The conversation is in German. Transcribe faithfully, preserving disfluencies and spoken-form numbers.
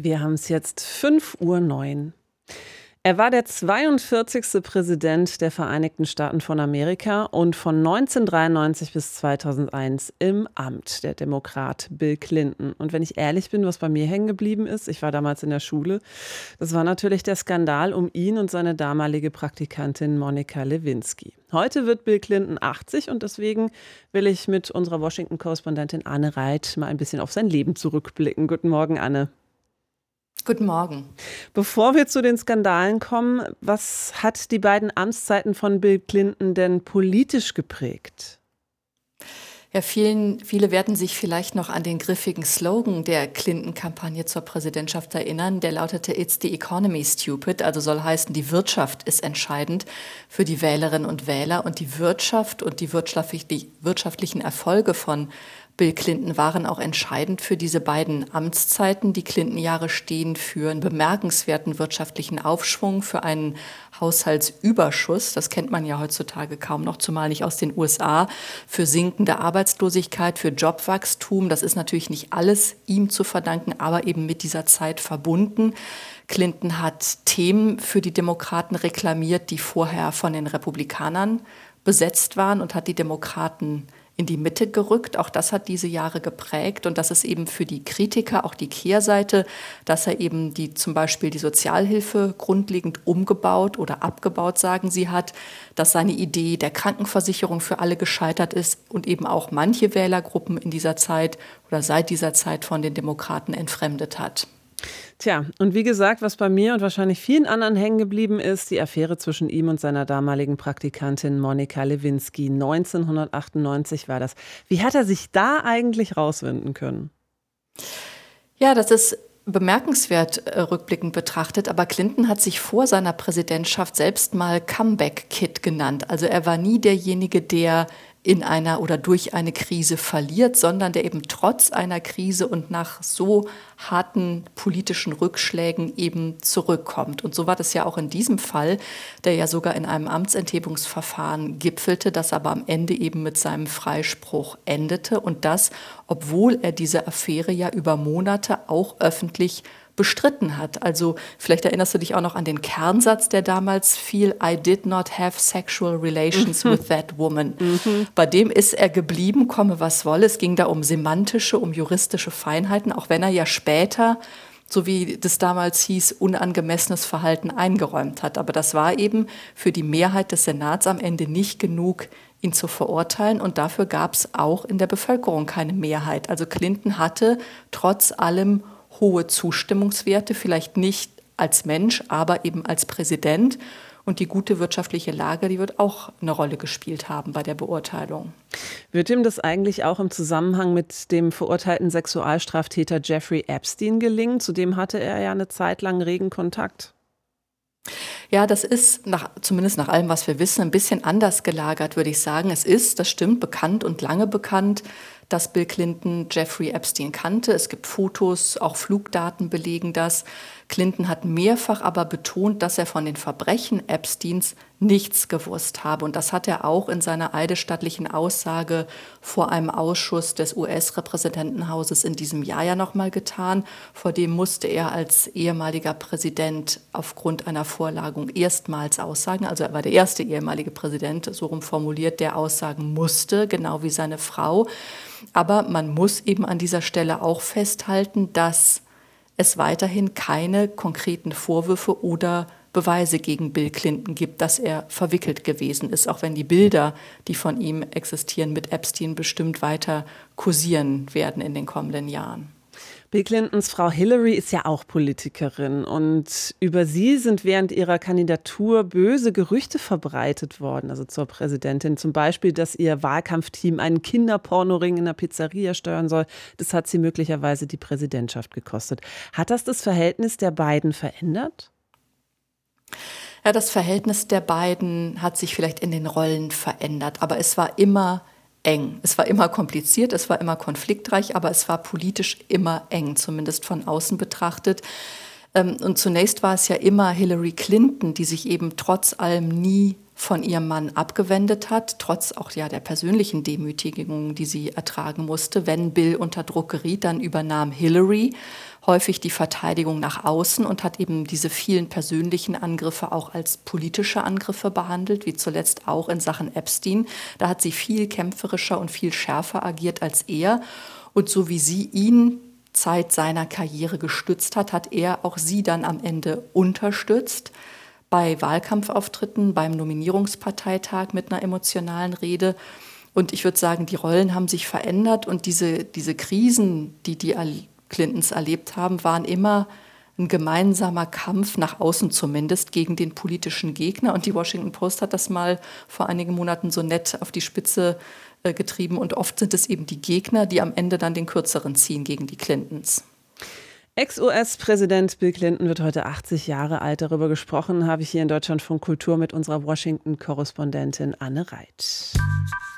Wir haben es jetzt fünf Uhr neun. Er war der zweiundvierzigste Präsident der Vereinigten Staaten von Amerika und von neunzehnhundertdreiundneunzig bis zweitausendeins im Amt, der Demokrat Bill Clinton. Und wenn ich ehrlich bin, was bei mir hängen geblieben ist, ich war damals in der Schule, das war natürlich der Skandal um ihn und seine damalige Praktikantin Monica Lewinsky. Heute wird Bill Clinton achtzig und deswegen will ich mit unserer Washington-Korrespondentin Anne Reit mal ein bisschen auf sein Leben zurückblicken. Guten Morgen, Anne. Guten Morgen. Bevor wir zu den Skandalen kommen, was hat die beiden Amtszeiten von Bill Clinton denn politisch geprägt? Ja, vielen, viele werden sich vielleicht noch an den griffigen Slogan der Clinton-Kampagne zur Präsidentschaft erinnern. Der lautete "It's the economy, stupid", also soll heißen, die Wirtschaft ist entscheidend für die Wählerinnen und Wähler. Und die Wirtschaft und die wirtschaftlichen Erfolge von Bill Clinton waren auch entscheidend für diese beiden Amtszeiten. Die Clinton-Jahre stehen für einen bemerkenswerten wirtschaftlichen Aufschwung, für einen Haushaltsüberschuss. Das kennt man ja heutzutage kaum noch, zumal nicht aus den U S A. Für sinkende Arbeitslosigkeit, für Jobwachstum. Das ist natürlich nicht alles ihm zu verdanken, aber eben mit dieser Zeit verbunden. Clinton hat Themen für die Demokraten reklamiert, die vorher von den Republikanern besetzt waren, und hat die Demokraten in die Mitte gerückt. Auch das hat diese Jahre geprägt, und das ist eben für die Kritiker auch die Kehrseite, dass er eben die zum Beispiel die Sozialhilfe grundlegend umgebaut oder abgebaut, sagen sie, hat, dass seine Idee der Krankenversicherung für alle gescheitert ist und eben auch manche Wählergruppen in dieser Zeit oder seit dieser Zeit von den Demokraten entfremdet hat. Tja, und wie gesagt, was bei mir und wahrscheinlich vielen anderen hängen geblieben ist, die Affäre zwischen ihm und seiner damaligen Praktikantin Monica Lewinsky. neunzehnhundertachtundneunzig war das. Wie hat er sich da eigentlich rauswinden können? Ja, das ist bemerkenswert äh, rückblickend betrachtet, aber Clinton hat sich vor seiner Präsidentschaft selbst mal Comeback-Kid genannt. Also er war nie derjenige, der in einer oder durch eine Krise verliert, sondern der eben trotz einer Krise und nach so harten politischen Rückschlägen eben zurückkommt. Und so war das ja auch in diesem Fall, der ja sogar in einem Amtsenthebungsverfahren gipfelte, das aber am Ende eben mit seinem Freispruch endete. Und das, obwohl er diese Affäre ja über Monate auch öffentlich bestritten hat. Also vielleicht erinnerst du dich auch noch an den Kernsatz, der damals fiel: "I did not have sexual relations with that woman." Mhm. Bei dem ist er geblieben, komme was wolle. Es ging da um semantische, um juristische Feinheiten, auch wenn er ja später, so wie das damals hieß, unangemessenes Verhalten eingeräumt hat. Aber das war eben für die Mehrheit des Senats am Ende nicht genug, ihn zu verurteilen. Und dafür gab es auch in der Bevölkerung keine Mehrheit. Also Clinton hatte trotz allem hohe Zustimmungswerte, vielleicht nicht als Mensch, aber eben als Präsident. Und die gute wirtschaftliche Lage, die wird auch eine Rolle gespielt haben bei der Beurteilung. Wird ihm das eigentlich auch im Zusammenhang mit dem verurteilten Sexualstraftäter Jeffrey Epstein gelingen? Zudem hatte er ja eine Zeit lang regen Kontakt. Ja, das ist nach, zumindest nach allem, was wir wissen, ein bisschen anders gelagert, würde ich sagen. Es ist, das stimmt, bekannt und lange bekannt, dass Bill Clinton Jeffrey Epstein kannte. Es gibt Fotos, auch Flugdaten belegen das. Clinton hat mehrfach aber betont, dass er von den Verbrechen Epsteins nichts gewusst habe. Und das hat er auch in seiner eidesstattlichen Aussage vor einem Ausschuss des U S-Repräsentantenhauses in diesem Jahr ja nochmal getan. Vor dem musste er als ehemaliger Präsident aufgrund einer Vorladung erstmals aussagen. Also er war der erste ehemalige Präsident, so rum formuliert, der aussagen musste, genau wie seine Frau. Aber man muss eben an dieser Stelle auch festhalten, dass es weiterhin keine konkreten Vorwürfe oder Beweise gegen Bill Clinton gibt, dass er verwickelt gewesen ist, auch wenn die Bilder, die von ihm existieren, mit Epstein bestimmt weiter kursieren werden in den kommenden Jahren. Bill Clintons Frau Hillary ist ja auch Politikerin und über sie sind während ihrer Kandidatur böse Gerüchte verbreitet worden, also zur Präsidentin. Zum Beispiel, dass ihr Wahlkampfteam einen Kinderpornoring in der Pizzeria steuern soll. Das hat sie möglicherweise die Präsidentschaft gekostet. Hat das das Verhältnis der beiden verändert? Ja, das Verhältnis der beiden hat sich vielleicht in den Rollen verändert, aber es war immer eng. Es war immer kompliziert, es war immer konfliktreich, aber es war politisch immer eng, zumindest von außen betrachtet. Und zunächst war es ja immer Hillary Clinton, die sich eben trotz allem nie von ihrem Mann abgewendet hat, trotz auch ja der persönlichen Demütigungen, die sie ertragen musste. Wenn Bill unter Druck geriet, dann übernahm Hillary. häufig die Verteidigung nach außen und hat eben diese vielen persönlichen Angriffe auch als politische Angriffe behandelt, wie zuletzt auch in Sachen Epstein. Da hat sie viel kämpferischer und viel schärfer agiert als er. Und so wie sie ihn Zeit seiner Karriere gestützt hat, hat er auch sie dann am Ende unterstützt. Bei Wahlkampfauftritten, beim Nominierungsparteitag mit einer emotionalen Rede. Und ich würde sagen, die Rollen haben sich verändert und diese, diese Krisen, die die Clintons erlebt haben, waren immer ein gemeinsamer Kampf, nach außen zumindest, gegen den politischen Gegner. Und die Washington Post hat das mal vor einigen Monaten so nett auf die Spitze äh, getrieben. Und oft sind es eben die Gegner, die am Ende dann den Kürzeren ziehen gegen die Clintons. Ex-U S-Präsident Bill Clinton wird heute achtzig Jahre alt. Darüber gesprochen habe ich hier in Deutschlandfunk Kultur mit unserer Washington-Korrespondentin Anne Reit.